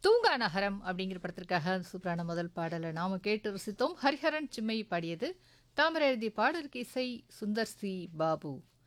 தூங்கா நகரம் அப்படிங்கிற படத்திற்காக சூப்பரான முதல் பாடலை நாம கேட்டு ரசித்தோம். ஹரிஹரன் சின்மயி பாடியது. தாமரை எழுதிய பாடலுக்கு இசை சுந்தர் சி பாபு.